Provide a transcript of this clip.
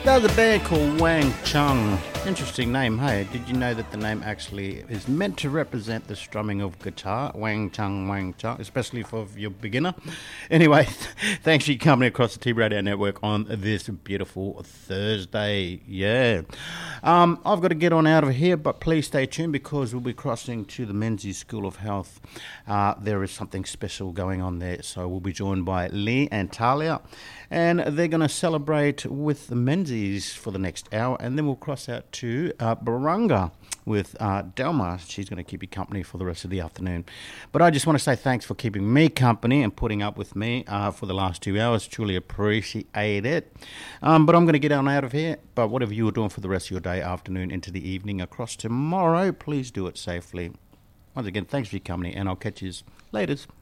That was a band called Wang Chung. Interesting name, hey? Did you know that the name actually is meant to represent the strumming of guitar? Wang Chung, especially for your beginner. Anyway, thanks for your company across the T-Radio Network on this beautiful Thursday. Yeah. I've got to get on out of here, but please stay tuned because we'll be crossing to the Menzies School of Health. There is something special going on there, so we'll be joined by Lee and Talia, and they're going to celebrate with the Menzies for the next hour, and then we'll cross out to Barunga with Delma. She's going to keep you company for the rest of the afternoon. But I just want to say thanks for keeping me company and putting up with me for the last 2 hours. Truly appreciate it. But I'm going to get on out of here. But whatever you are doing for the rest of your day, afternoon, into the evening, across tomorrow, please do it safely. Once again, thanks for your company, and I'll catch you later.